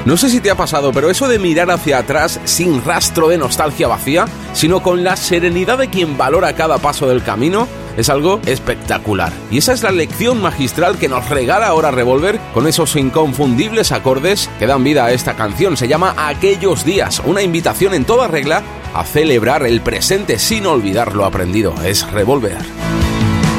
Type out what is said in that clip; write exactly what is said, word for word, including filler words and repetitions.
No sé si te ha pasado, pero eso de mirar hacia atrás sin rastro de nostalgia vacía, sino con la serenidad de quien valora cada paso del camino, es algo espectacular. Y esa es la lección magistral que nos regala ahora Revolver con esos inconfundibles acordes que dan vida a esta canción. Se llama Aquellos días, una invitación en toda regla a celebrar el presente sin olvidar lo aprendido. Es Revolver.